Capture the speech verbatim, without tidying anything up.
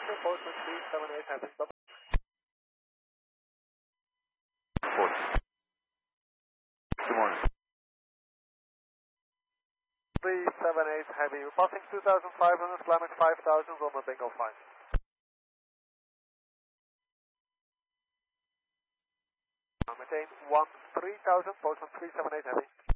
Postman three seven eight Heavy. Good morning. three seven eight Heavy. We're passing two thousand five hundred, climbing five thousand, Loma Bingo five. Maintain one three thousand, Postman three seven eight Heavy.